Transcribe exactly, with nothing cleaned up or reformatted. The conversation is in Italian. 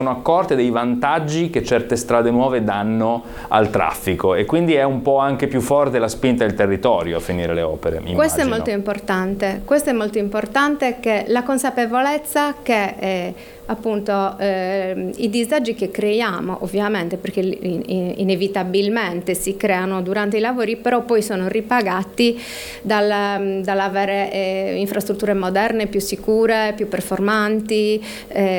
sono accorte dei vantaggi che certe strade nuove danno al traffico, e quindi è un po' anche più forte la spinta del territorio a finire le opere. Immagino. Questo è molto importante, questo è molto importante, che la consapevolezza che eh, appunto eh, i disagi che creiamo, ovviamente, perché inevitabilmente si creano durante i lavori, però poi sono ripagati dal, dall'avere eh, infrastrutture moderne, più sicure, più performanti, eh,